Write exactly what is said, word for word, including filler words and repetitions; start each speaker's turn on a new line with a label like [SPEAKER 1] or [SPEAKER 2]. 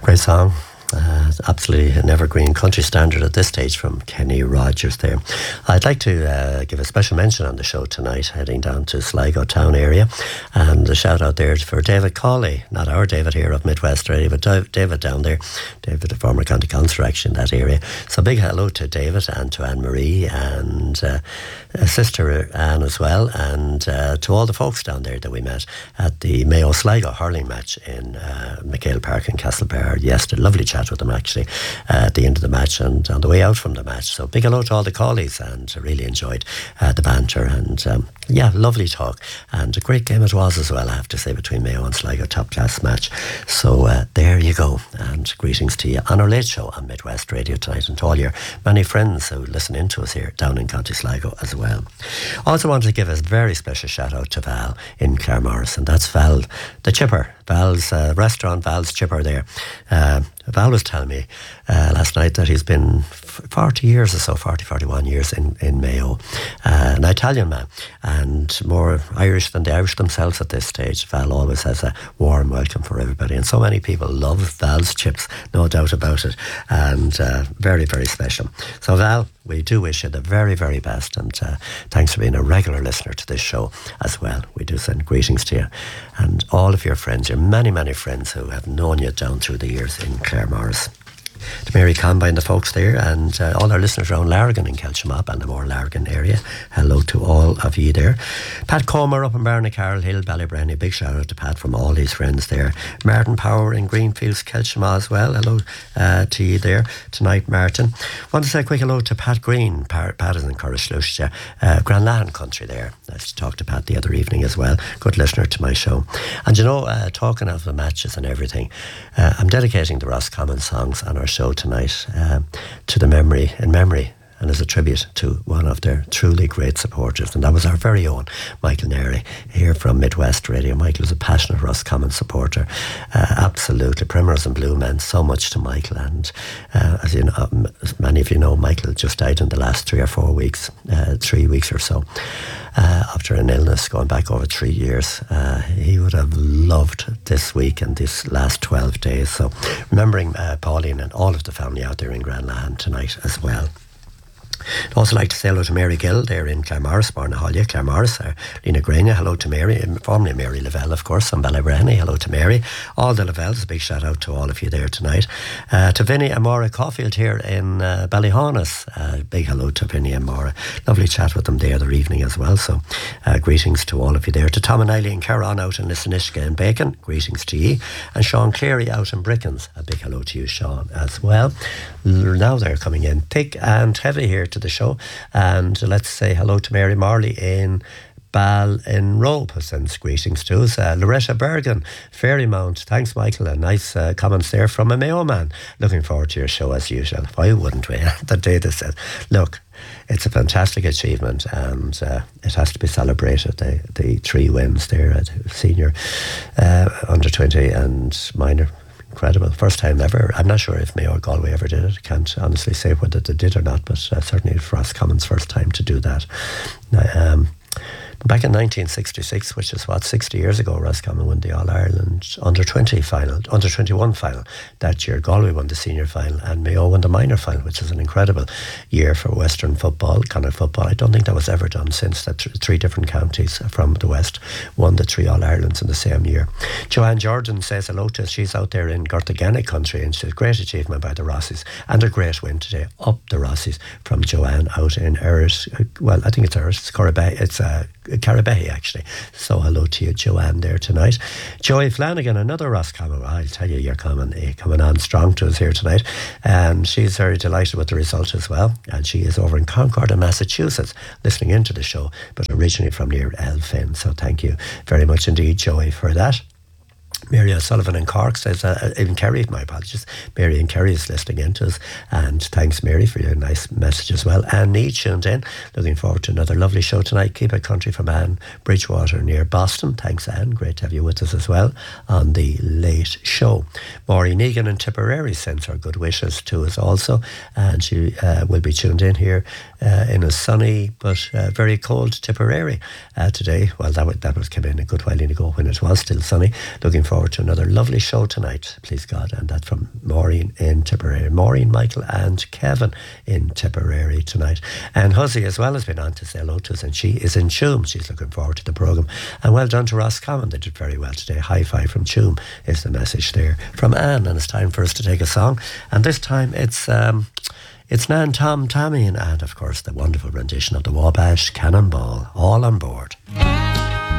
[SPEAKER 1] Great song. Uh, absolutely an evergreen country standard at this stage from Kenny Rogers there. I'd like to uh, give a special mention on the show tonight, heading down to Sligo town area, and a shout out there for David Cawley, not our David here of Midwest Radio, but David down there, David, the former county councillor actually in that area. So big hello to David and to Anne-Marie and uh, sister Anne as well, and uh, to all the folks down there that we met at the Mayo Sligo hurling match in uh, McHale Park in Castlebar yesterday. Lovely chat with them actually uh, at the end of the match and on the way out from the match. So big hello to all the colleagues, and really enjoyed uh, the banter and um, yeah, lovely talk, and a great game it was as well, I have to say, between Mayo and Sligo. Top class match. So uh, there you go, and greetings to you on our late show on Midwest Radio tonight, and to all your many friends who listen in to us here down in County Sligo as well. Also wanted to give a very special shout out to Val in Claremorris, and that's Val the Chipper, Val's uh, restaurant, Val's Chipper there. Uh, Val was telling me uh, last night that he's been forty years or so, forty, forty-one years in, in Mayo. Uh, an Italian man, and more Irish than the Irish themselves at this stage. Val always has a warm welcome for everybody, and so many people love Val's chips, no doubt about it, and uh, very, very special. So Val, we do wish you the very, very best, and uh, thanks for being a regular listener to this show as well. We do send greetings to you and all of your friends, your many, many friends who have known you down through the years in Claremorris. To Mary Conby and the folks there, and uh, all our listeners around Larrigan and Kelchimop and the more Larrigan area. Hello to all of you there. Pat Comer up in Barnacarroll Hill, Ballybrenny. Big shout out to Pat from all his friends there. Martin Power in Greenfields, Kelchimop as well. Hello uh, to you there tonight, Martin. Want to say a quick hello to Pat Green. Pat, Pat is in Coruscant, uh, Granlahan country there. Nice to talk to Pat the other evening as well. Good listener to my show. And you know, uh, talking of the matches and everything, uh, I'm dedicating the Roscommon songs on our show tonight uh, to the memory, in memory and as a tribute to one of their truly great supporters, and that was our very own Michael Neri here from Midwest Radio. Michael was a passionate Roscommon supporter, uh, absolutely. Primrose and Blue meant so much to Michael, and uh, as you know, as many of you know, Michael just died in the last three or four weeks, uh, three weeks or so. Uh, after an illness going back over three years. Uh, he would have loved this week and this last twelve days. So remembering uh, Pauline and all of the family out there in Granlahan tonight as well. I'd also like to say hello to Mary Gill there in Claremorris, Barnahollia, Claremorris, uh, Lena Grania, hello to Mary, formerly Mary Lavelle, of course, and Ballybrenny, hello to Mary. All the Lavelles, a big shout out to all of you there tonight. Uh, to Vinnie and Maura Caulfield here in uh, Ballyhaunis, uh, big hello to Vinnie and Maura. Lovely chat with them the other evening as well, so uh, greetings to all of you there. To Tom and Eileen Caron out in Lissanishka and Bacon, greetings to you. And Sean Cleary out in Brickens, a big hello to you, Sean, as well. Now they're coming in thick and heavy here to the show, and let's say hello to Mary Marley in Bal in Robe, who sends greetings to us. Uh, Loretta Bergen, Fairymount, thanks Michael, and nice uh, comments there from a Mayo man. Looking forward to your show as usual. Why wouldn't we? The day that said, look, it's a fantastic achievement, and uh, it has to be celebrated. The, the three wins there at senior, uh, under twenty and minor. Incredible. First time ever. I'm not sure if Mayo or Galway ever did it. I can't honestly say whether they did or not, but uh, certainly for Roscommon's first time to do that. Um, back in nineteen sixty-six, which is what, sixty years ago, Roscommon won the All-Ireland under twenty final, under twenty-one final. That year, Galway won the senior final and Mayo won the minor final, which is an incredible year for Western football, Connacht football. I don't think that was ever done since that th- three different counties from the West won the three All-Irelands in the same year. Joanne Jordan says hello to us. She's out there in Gortagana country, and she's a great achievement by the Rossies and a great win today. Up the Rossies from Joanne out in Erris. Well, I think it's Erris. It's Corabay. It's uh, Caribbean actually. So hello to you, Joanne, there tonight. Joy Flanagan, another Roscommon. I'll tell you, you're coming, uh, coming on strong to us here tonight, and she's very delighted with the result as well, and she is over in Concord in Massachusetts listening into the show, but originally from near Elphin. So thank you very much indeed, Joy, for that. Mary O'Sullivan in Cork says, uh, in Kerry, my apologies, Mary in Kerry is listening in to us, and thanks Mary for your nice message as well. Anne Nee tuned in, looking forward to another lovely show tonight. Keep it country from Anne, Bridgewater near Boston. Thanks Anne, great to have you with us as well on the late show. Maureen Egan in Tipperary sends her good wishes to us also, and she uh, will be tuned in here uh, in a sunny but uh, very cold Tipperary uh, today. Well, that, w- that was came in a good while ago when it was still sunny. Looking forward forward to another lovely show tonight, please God. And that's from Maureen in Tipperary. Maureen, Michael and Kevin in Tipperary tonight. And Huzzy as well has been on to say hello to us, and she is in Tuam. She's looking forward to the programme. And well done to Roscommon. They did very well today. High five from Tuam is the message there from Anne. And it's time for us to take a song. And this time it's... Um, It's Nan Tom Tommy and, of course, the wonderful rendition of the Wabash Cannonball, all on board.